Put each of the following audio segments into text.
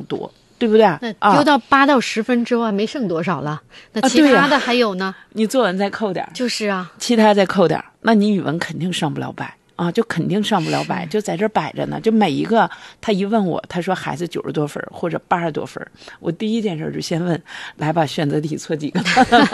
多，对不对？ 那丢到8到10分之后还没剩多少了，那其他的还有呢？ 你作文再扣点， 就是啊， 其他再扣点，那你语文肯定上不了100啊，就肯定上不了100，就在这摆着呢。就每一个他一问我，他说孩子90多分或者80多分，我第一件事就先问，来吧，选择题错几个？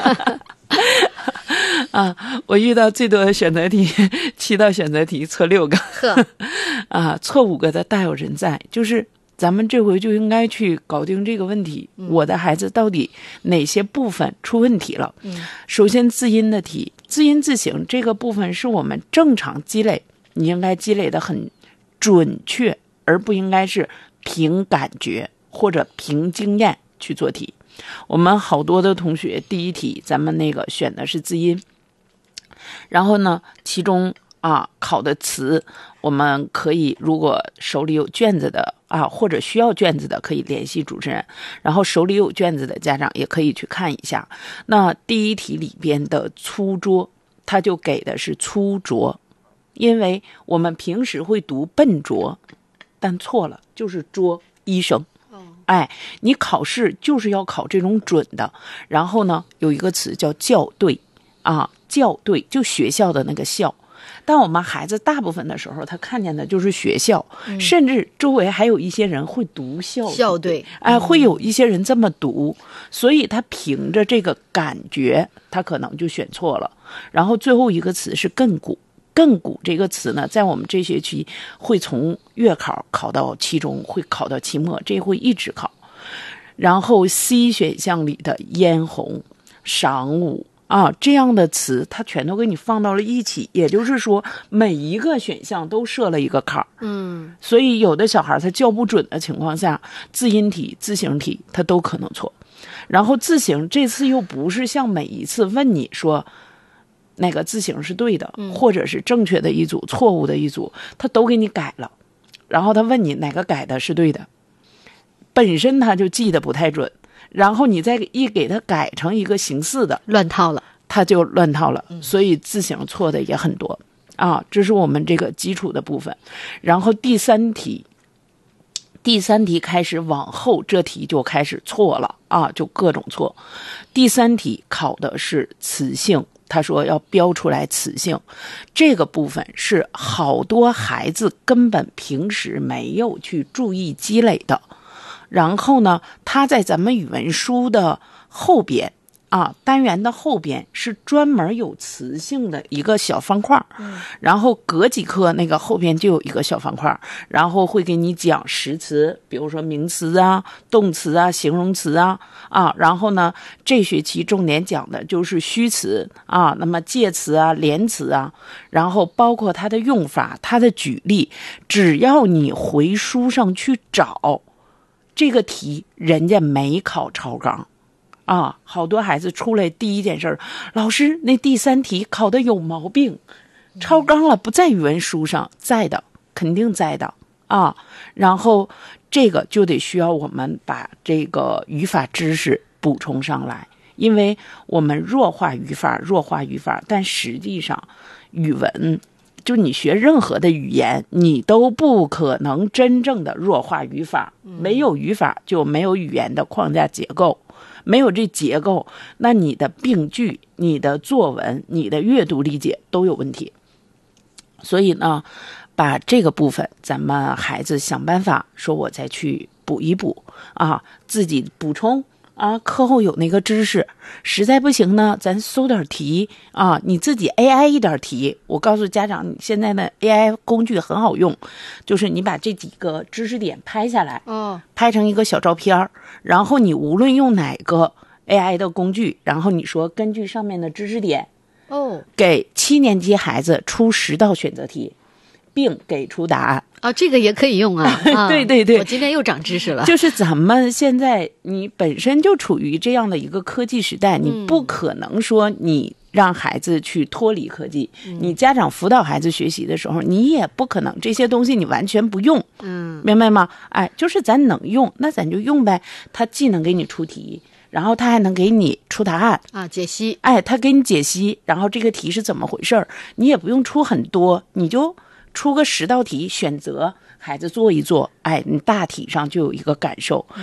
啊，我遇到最多的选择题7道选择题错6个，啊，错5个的大有人在，就是咱们这回就应该去搞定这个问题，我的孩子到底哪些部分出问题了？首先字音的题，字音字形这个部分是我们正常积累，你应该积累的很准确，而不应该是凭感觉或者凭经验去做题。我们好多的同学第一题咱们那个选的是字音，然后呢其中考的词，我们可以如果手里有卷子的或者需要卷子的可以联系主持人，然后手里有卷子的家长也可以去看一下。那第一题里边的粗拙，他就给的是粗拙，因为我们平时会读笨拙，但错了，就是拙医生。你考试就是要考这种准的。然后呢有一个词叫校对校对就学校的那个校，但我们孩子大部分的时候他看见的就是学校，甚至周围还有一些人会读校对，会有一些人这么读，所以他凭着这个感觉他可能就选错了。然后最后一个词是亘古，亘古这个词呢在我们这学期会从月考考到期中，会考到期末，这会一直考。然后 C 选项里的嫣红、晌午这样的词它全都给你放到了一起，也就是说每一个选项都设了一个坎儿。所以有的小孩他叫不准的情况下，字音题、字形题他都可能错。然后字形这次又不是像每一次问你说哪个字形是对的，或者是正确的一组错误的一组，他都给你改了，然后他问你哪个改的是对的，本身他就记得不太准，然后你再一给他改成一个形似的， 乱套了， 他就乱套了，所以字形错的也很多这是我们这个基础的部分。然后第三题开始往后，这题就开始错了就各种错。第3题考的是词性，他说要标出来词性，这个部分是好多孩子根本平时没有去注意积累的。然后呢他在咱们语文书的后边单元的后边是专门有词性的一个小方块，然后隔几课那个后边就有一个小方块，然后会给你讲实词，比如说名词动词形容词然后呢这学期重点讲的就是虚词那么介词连词然后包括它的用法、它的举例，只要你回书上去找这个题，人家没考超纲好多孩子出来第一件事，老师那第3题考的有毛病，超纲了，不在语文书上，在的，肯定在的然后这个就得需要我们把这个语法知识补充上来，因为我们弱化语法，但实际上语文就你学任何的语言，你都不可能真正的弱化语法，没有语法就没有语言的框架结构，没有这结构，那你的病句、你的作文、你的阅读理解都有问题。所以呢把这个部分咱们孩子想办法说我再去补一补自己补充课后有那个知识，实在不行呢咱搜点题你自己 AI 一点题。我告诉家长，现在的 AI 工具很好用，就是你把这几个知识点拍下来拍成一个小照片，然后你无论用哪个 AI 的工具，然后你说根据上面的知识点给7年级孩子出10道选择题，并给出答案这个也可以用对对对， 我今天又长知识了。 就是咱们现在你本身就处于这样的一个科技时代，你不可能说你让孩子去脱离科技，你家长辅导孩子学习的时候，你也不可能这些东西你完全不用明白吗？就是咱能用那咱就用呗，他既能给你出题，然后他还能给你出答案解析他给你解析，然后这个题是怎么回事，你也不用出很多，你就出个10道题选择孩子做一做，你大体上就有一个感受。